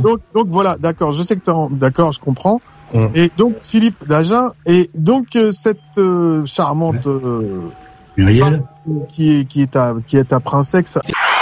Donc voilà, d'accord, je sais que d'accord, je comprends. Mm. Et donc Philippe d'Agen, et donc cette charmante Muriel. femme qui est ta princesse.